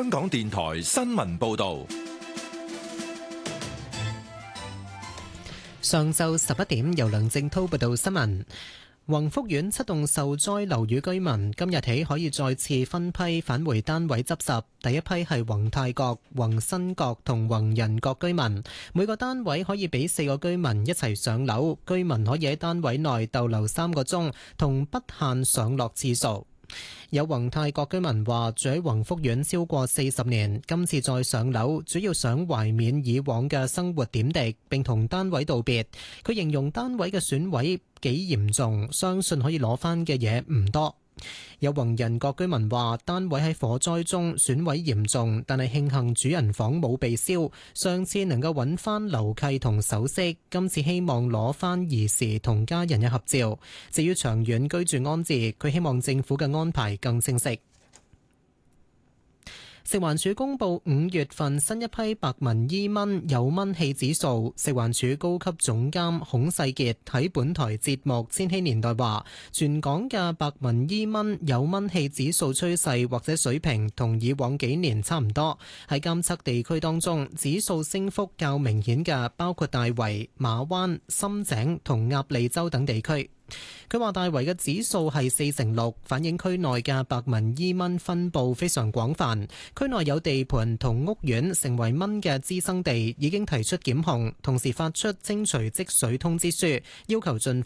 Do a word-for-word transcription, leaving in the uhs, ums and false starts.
香港電台新聞報道。 上晝十一點，由梁正滔報道新聞。宏福苑七棟受災樓宇居民今日起可以再次分批返回單位執拾。第一批係宏泰閣、宏新閣同宏仁閣居民，每個單位可以俾四個居民一齊上樓，居民可以喺單位內逗留三個鐘，同不限上落次數。有宏泰閣居民話住喺宏福苑超過四十年，今次再上樓主要想懷緬以往嘅生活點滴，並同單位道別。佢形容單位嘅損毀幾嚴重，相信可以攞返嘅嘢唔多。有宏仁閣居民話單位喺火災中損毀嚴重，但係慶幸主人房冇被燒，上次能夠揾翻樓契同首飾，今次希望攞翻兒時同家人嘅合照。至於長遠居住安置，佢希望政府嘅安排更清晰。食環署公布五月份新一批白紋伊蚊有蚊氣指數，食環署高級總監孔世傑喺本台節目《千禧年代》話，全港嘅白紋伊蚊有蚊氣指數趨勢或者水平同以往幾年差唔多。喺監測地區當中，指數升幅較明顯嘅包括大圍、馬灣、深井同鴨脷洲等地區。佢話大圍嘅指數係四成六，反映區內嘅白紋伊蚊分布非常廣泛。區內有地盤同屋苑成為蚊嘅滋生地，已經提出檢控，同時發出清除積水通知書，要求盡